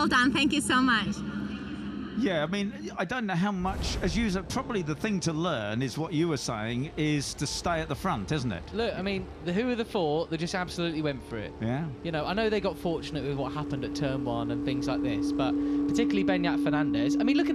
done. Thank you so much. Yeah, I mean, I don't know how much, as you said, probably the thing to learn is what you were saying, is to stay at the front, isn't it? Look, I mean, who are the four that just absolutely went for it? Yeah. You know, I know they got fortunate with what happened at turn one and things like this, but particularly Beñat Fernandez. I mean, look at